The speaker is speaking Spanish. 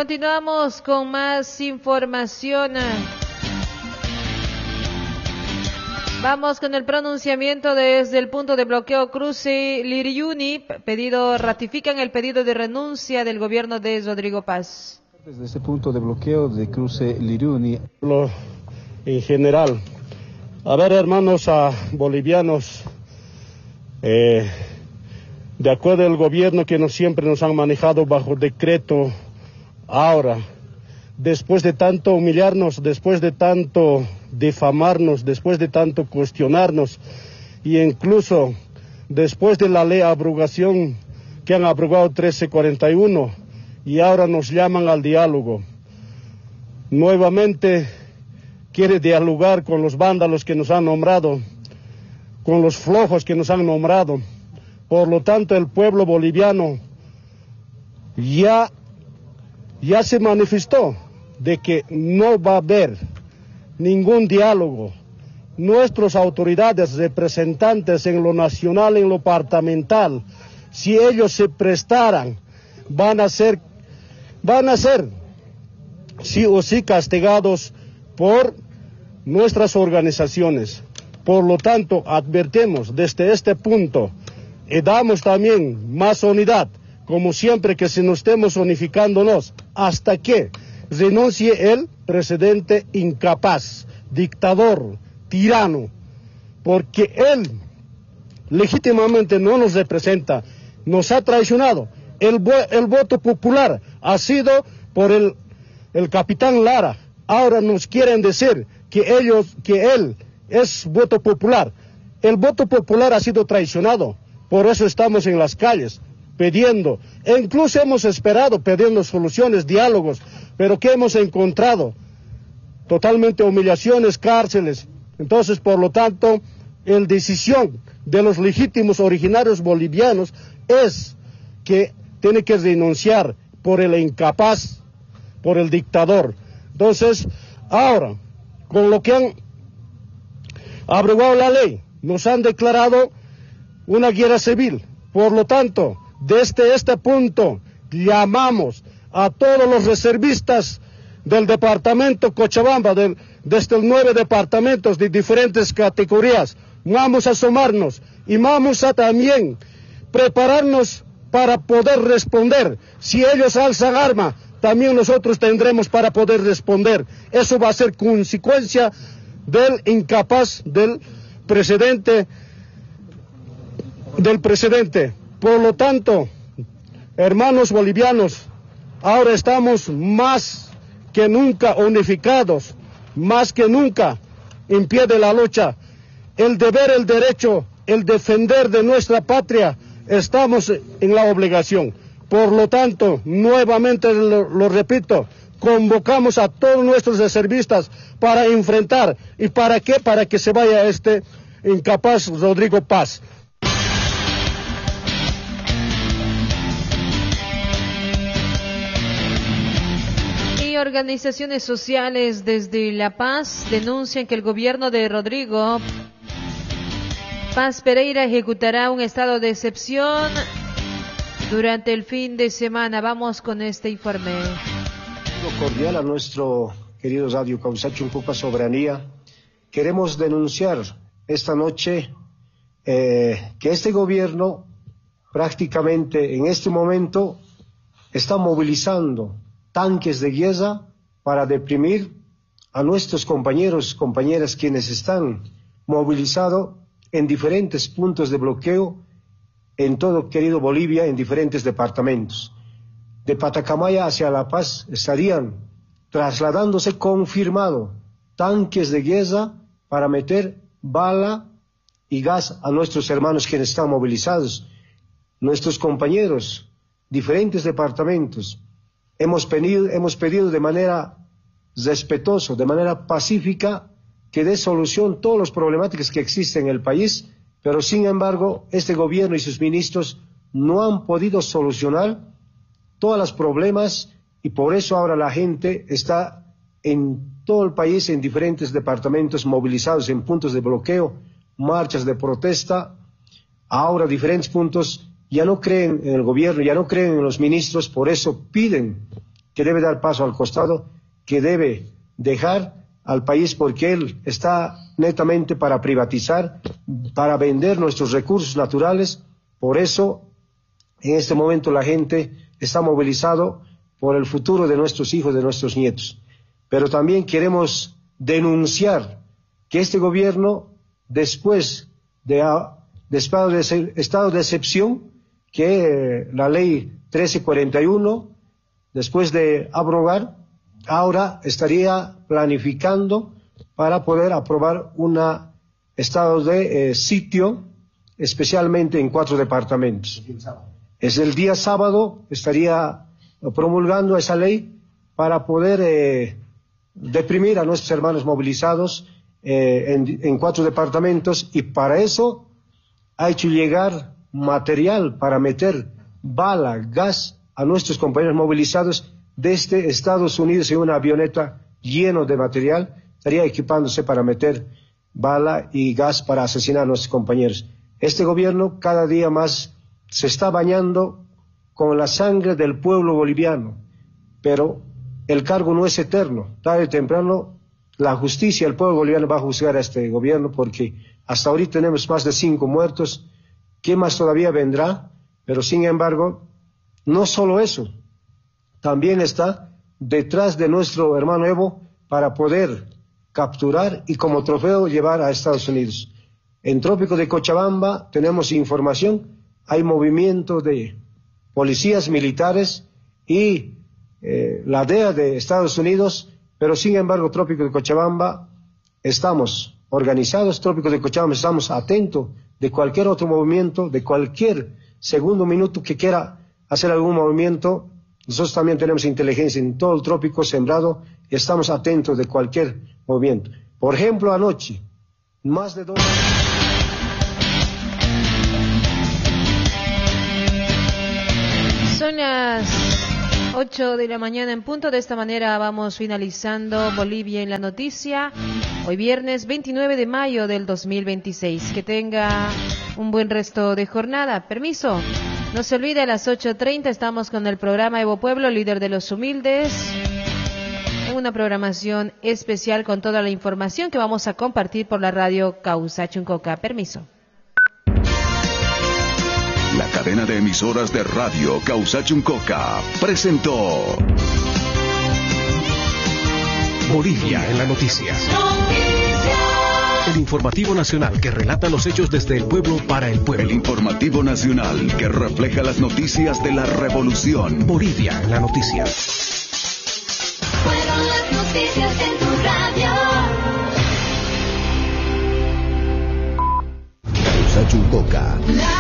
Continuamos con más información. Vamos con el pronunciamiento desde el punto de bloqueo Cruce Liriuni. Ratifican el pedido de renuncia del gobierno de Rodrigo Paz. Desde este punto de bloqueo de Cruce Liriuni. En general, a ver, hermanos bolivianos, de acuerdo al gobierno que siempre nos han manejado bajo decreto, ahora, después de tanto humillarnos, después de tanto difamarnos, después de tanto cuestionarnos, y incluso después de la ley de abrogación que han abrogado 1341, y ahora nos llaman al diálogo. Nuevamente quiere dialogar con los vándalos que nos han nombrado, con los flojos que nos han nombrado. Por lo tanto, el pueblo boliviano ya se manifestó de que no va a haber ningún diálogo. Nuestras autoridades representantes en lo nacional, en lo departamental, si ellos se prestaran, van a ser sí o sí castigados por nuestras organizaciones. Por lo tanto, advertimos desde este punto y damos también más unidad, como siempre que se nos estemos unificándonos, hasta que renuncie el presidente incapaz, dictador, tirano, porque él legítimamente no nos representa, nos ha traicionado. El voto popular ha sido por el capitán Lara. Ahora nos quieren decir que él es voto popular. El voto popular ha sido traicionado. Por eso estamos en las calles pidiendo, e incluso hemos esperado pidiendo soluciones, diálogos, pero ¿qué hemos encontrado? Totalmente humillaciones, cárceles. Entonces, por lo tanto, la decisión de los legítimos originarios bolivianos es que tiene que renunciar por el incapaz, por el dictador. Entonces, ahora, con lo que han abrogado la ley, nos han declarado una guerra civil. Por lo tanto, desde este punto llamamos a todos los reservistas del departamento Cochabamba, desde los 9 departamentos de diferentes categorías. Vamos a sumarnos y vamos a también prepararnos para poder responder. Si ellos alzan arma, también nosotros tendremos para poder responder. Eso va a ser consecuencia del incapaz del presidente. Por lo tanto, hermanos bolivianos, ahora estamos más que nunca unificados, más que nunca en pie de la lucha. El deber, el derecho, el defender de nuestra patria, estamos en la obligación. Por lo tanto, nuevamente lo repito, convocamos a todos nuestros reservistas para enfrentar. ¿Y para qué? Para que se vaya este incapaz Rodrigo Paz. Organizaciones sociales desde La Paz denuncian que el gobierno de Rodrigo Paz Pereira ejecutará un estado de excepción durante el fin de semana. Vamos con este informe. Cordial a nuestro querido Radio Causacho, un poco soberanía. Queremos denunciar esta noche que este gobierno prácticamente en este momento está movilizando tanques de guerra para deprimir a nuestros compañeras quienes están movilizados en diferentes puntos de bloqueo en todo querido Bolivia, en diferentes departamentos. De Patacamaya hacia La Paz estarían trasladándose confirmado tanques de guerra para meter bala y gas a nuestros hermanos quienes están movilizados. Nuestros compañeros, diferentes departamentos, hemos pedido de manera respetuosa, de manera pacífica, que dé solución a todas las problemáticas que existen en el país, pero sin embargo, este gobierno y sus ministros no han podido solucionar todos los problemas y por eso ahora la gente está en todo el país, en diferentes departamentos movilizados en puntos de bloqueo, marchas de protesta, ahora diferentes puntos. Ya no creen en el gobierno, ya no creen en los ministros, por eso piden que debe dar paso al costado, que debe dejar al país, porque él está netamente para privatizar, para vender nuestros recursos naturales. Por eso, en este momento la gente está movilizado por el futuro de nuestros hijos, de nuestros nietos. Pero también queremos denunciar que este gobierno, después de estado de excepción, que la ley 1341, después de abrogar, ahora estaría planificando para poder aprobar un estado de sitio, especialmente en 4 departamentos. Es el día sábado, estaría promulgando esa ley para poder deprimir a nuestros hermanos movilizados en 4 departamentos, y para eso ha hecho llegar material para meter bala, gas a nuestros compañeros movilizados desde Estados Unidos en una avioneta lleno de material. Estaría equipándose para meter bala y gas para asesinar a nuestros compañeros. Este gobierno cada día más se está bañando con la sangre del pueblo boliviano, pero el cargo no es eterno. Tarde o temprano la justicia, el pueblo boliviano va a juzgar a este gobierno, porque hasta ahorita tenemos más de 5 muertos. ¿Qué más todavía vendrá? Pero sin embargo, no solo eso, también está detrás de nuestro hermano Evo para poder capturar y como trofeo llevar a Estados Unidos. En Trópico de Cochabamba tenemos información, hay movimiento de policías militares y la DEA de Estados Unidos, pero sin embargo Trópico de Cochabamba estamos organizados, Trópico de Cochabamba estamos atentos de cualquier otro movimiento, de cualquier segundo minuto que quiera hacer algún movimiento. Nosotros también tenemos inteligencia en todo el trópico sembrado y estamos atentos de cualquier movimiento. Por ejemplo, anoche, más de 2... Son las 8 de la mañana en punto. De esta manera vamos finalizando Bolivia en la noticia. Hoy viernes 29 de mayo del 2026. Que tenga un buen resto de jornada. Permiso. No se olvide, a las 8:30 estamos con el programa Evo Pueblo, líder de los humildes. En una programación especial con toda la información que vamos a compartir por la radio Causa Chuncoca. Permiso. La cadena de emisoras de radio Causa Chuncoca presentó Bolivia en la noticia. El informativo nacional que relata los hechos desde el pueblo para el pueblo. El informativo nacional que refleja las noticias de la revolución. Bolivia en la noticia. Fueron las noticias en tu radio. Causa Chuncoca.